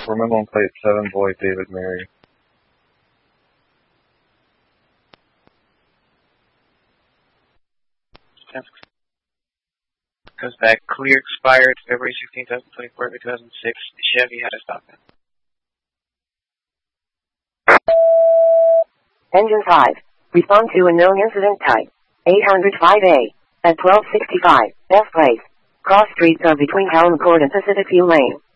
Remember on plate 7, boy David Mary. Goes back. Clear expired February 16, 2024, 2006. Chevy had a stop in. Engine 5. Respond to unknown incident type. 805A. At 1265. F place. Cross streets are between Helm Court and Pacific View Lane.